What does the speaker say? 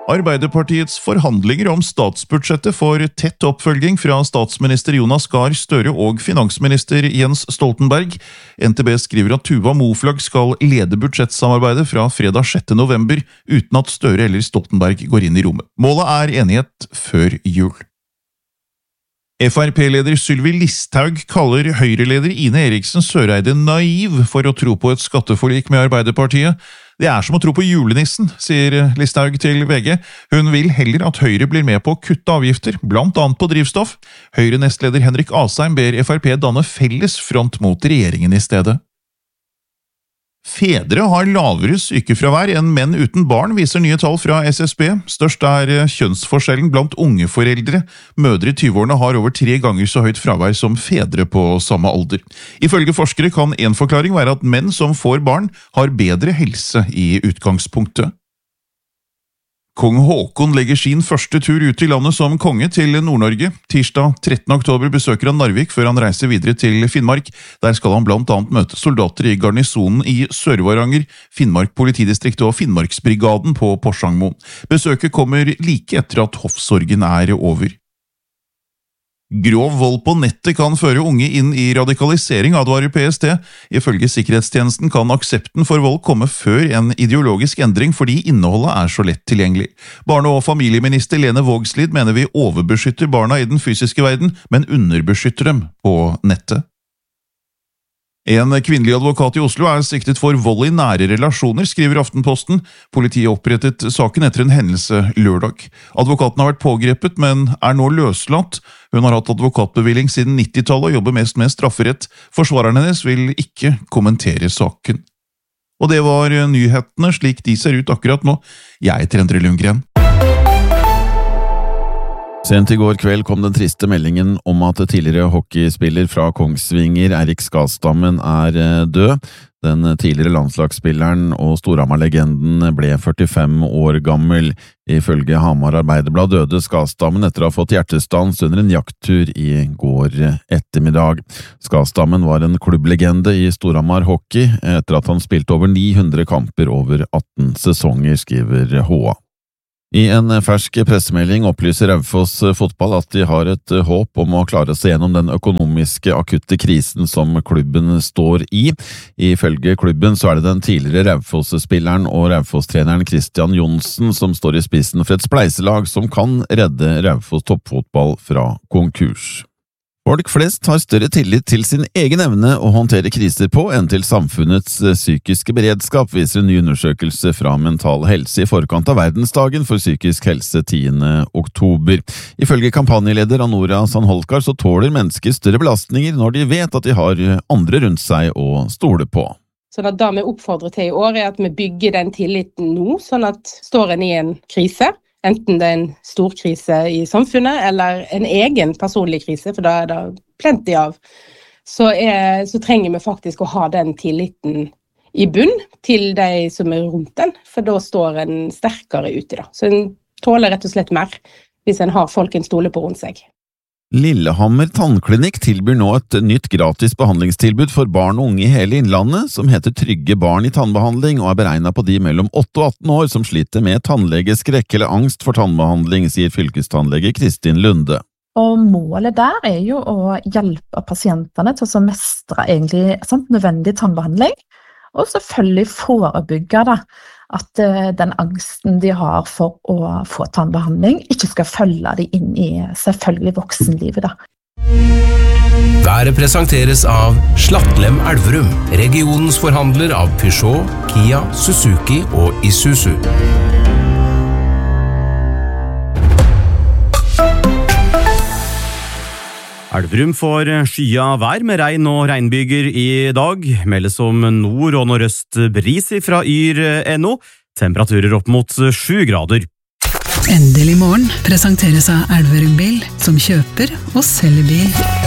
Arbeiderpartiets forhandlinger om statsbudsjettet får tett oppfølging fra statsminister Jonas Gahr Støre og finansminister Jens Stoltenberg. NTB skriver at Tuva Moflag skal lede budsjettsamarbeidet fra fredag 6. november, uten at Støre eller Stoltenberg går inn i rommet. Målet er enighet før jul. FrP-leder Sylvi Listhaug kaller Høyre-leder Ine Eriksen Søreide naiv for å tro på et skatteforlik med Arbeiderpartiet. Det er som å tro på julenissen, sier Listhaug til VG. Hun vil heller at Høyre blir med på å kutte avgifter, blant annet på drivstoff. Høyre-nestleder Henrik Asheim ber FrP danne felles front mot regjeringen i stedet. Fedre har lavere sykefravær enn menn uten barn, viser nye tall fra SSB. Størst er kjønnsforskjellen blant unge foreldre. Mødre i 20-årene har over 3 ganger så høyt fravær som fedre på samme alder. Ifølge forskere kan en forklaring være at menn som får barn har bedre helse i utgangspunktet. Kong Håkon legger sin første tur ut i landet som konge til Nord-Norge. Tirsdag 13. oktober besøker han Narvik før han reiser videre til Finnmark. Der skal han blant annet møte soldater i garnisonen i Sør-Varanger, Finnmark politidistrikt og Finnmarksbrigaden på Porsangmoen. Besøket kommer like etter at hoffsorgen er over. Grov vold på nettet kan føre unge inn i radikalisering, advarer PST. Ifølge sikkerhetstjenesten kan aksepten for vold komme før en ideologisk endring fordi innholdet er så lett tilgjengelig. Barne- og familieminister Lene Vågslid mener vi overbeskytter barna i den fysiske verden, men underbeskytter dem på nettet. En kvinnelig advokat i Oslo er siktet for vold i nære relasjoner, skriver Aftenposten. Politiet opprettet saken etter en hendelse lørdag. Advokaten har vært pågrepet, men er nå løslatt. Hun har hatt advokatbevilling siden 90-tallet og jobber mest med strafferett. Forsvareren hennes vil ikke kommentere saken. Og det var nyhetene slik de ser ut akkurat nå. Jeg heter Endre Lundgren. Sent i går kveld kom den triste meldingen om at tidligere hockeyspiller fra Kongsvinger, Eirik Skastammen, er død. Den tidligere landslagsspilleren og Storhamar-legenden ble 45 år gammel. Ifølge Hamar Arbeiderblad døde Skastammen etter å ha fått hjertestans under en jakttur i går ettermiddag. Skastammen var en klubblegende i Storhamar hockey etter at han spilte over 900 kamper over 18 sesonger, skriver HA. I en fersk pressemelding opplyser Raufoss fotball at de har et håp om å klare seg gjennom den økonomiske akutte krisen som klubben står i. Ifølge klubben så er det den tidligere Raufoss-spilleren og Raufoss-treneren Christian Johnsen som står i spissen for et spleiselag som kan redde Raufoss toppfotball fra konkurs. Folk flest har større tillit til sin egen evne å håndtere kriser på enn til samfunnets psykiske beredskap, viser en ny undersøkelse fra Mental Helse i forkant av verdensdagen for psykisk helse 10. oktober. Ifølge kampanjeleder Anora Sandholkar så tåler mennesker større belastninger når de vet at de har andre rundt seg å stole på. Så det vi oppfordrer til i år er at vi bygger den tilliten nå, sånn at står en i en krise, enten det er en stor krise i samfunnet eller en egen personlig krise, for da er det plenty av, så trenger vi faktisk å ha den tilliten i bunn til de som er rundt den, for da står en sterkere ute. Så en tåler rett og slett mer hvis en har folk en stole på rundt seg. Lillehammer tannklinikk tilbyr nå et nytt gratis behandlingstilbud for barn og unge i hele Innlandet, som heter Trygge barn i tannbehandling, og er beregnet på de mellom 8 og 18 år som sliter med tannlegeskrekk eller angst for tannbehandling, sier fylkestannlege Kristin Lunde. Og målet der er jo å hjelpe pasientene til å mestre egentlig nødvendig tannbehandling, og selvfølgelig forebygge at den angsten de har for å få tannbehandling ikke skal følge de inn i selvfølgelig voksenlivet. Været presenteres av Slattlem Elverum, regionens forhandler av Peugeot, Kia, Suzuki og Isuzu. Elverum får skya vær med regn og regnbyger i dag. Meldes om nord- og nordøst bris fra yr.no. Temperaturer opp mot 7 grader. Endelig morgen presenteres av Elverum Bil, som kjøper og selger bil.